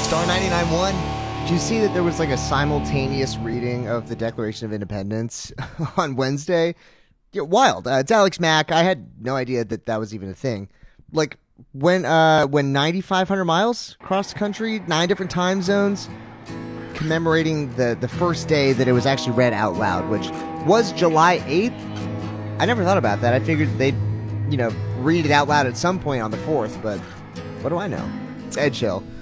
Star 99.1. Did you see that there was like a simultaneous reading of the Declaration of Independence on Wednesday? Yeah, wild. It's Alex Mack. I had no idea that that was even a thing. Like when 9,500 miles across the country, 9 different time zones, commemorating the first day that it was actually read out loud, which was July 8th. I never thought about that. I figured they'd, read it out loud at some point on the 4th, but what do I know? It's Ed Chill.